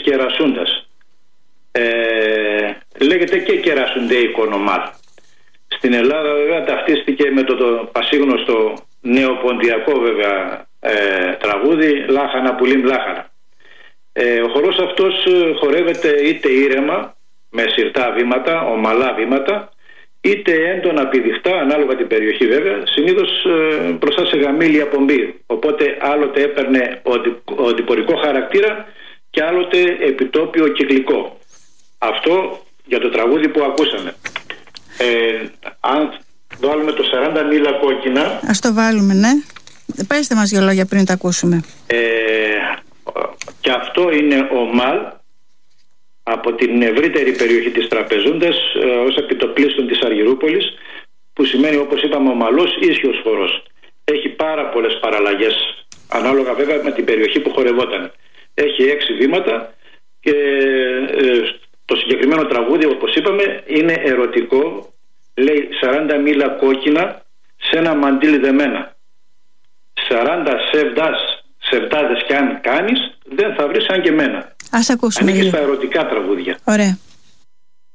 Κερασούντας. Λέγεται και Κερασουντέικο Νομάδ. Στην Ελλάδα βέβαια ταυτίστηκε με το πασίγνωστο νεοποντιακό βέβαια τραγούδι Λάχανα πουλίμ λάχανα. Ο χορός αυτός χορεύεται είτε ήρεμα με συρτά βήματα, ομαλά βήματα, είτε έντονα πηδιχτά, ανάλογα την περιοχή βέβαια, συνήθως μπροστά σε γαμήλια πομπή. Οπότε άλλοτε έπαιρνε οδηπορικό χαρακτήρα και άλλοτε επιτόπιο κυκλικό. Αυτό για το τραγούδι που ακούσαμε. Αν βάλουμε το 40 μίλα κόκκινα. Ας το βάλουμε, ναι. Πέστε μας δύο λόγια πριν τα ακούσουμε. Και αυτό είναι ο Μαλ από την ευρύτερη περιοχή της Τραπεζούντας ως επιτοπλίστων της Αργυρούπολης, που σημαίνει, όπως είπαμε, ομαλός ίσιος χορός. Έχει πάρα πολλές παραλλαγές, ανάλογα βέβαια με την περιοχή που χορευόταν. Έχει 6 βήματα και το συγκεκριμένο τραγούδι, όπως είπαμε, είναι ερωτικό. Λέει 40 μίλα κόκκινα σε ένα μαντίλι δεμένα. 40 σεβδάδες κι αν κάνεις, δεν θα βρεις σαν και εμένα. Ας ακούσουμε. Ανήκει στα ερωτικά τραγούδια. Ωραία.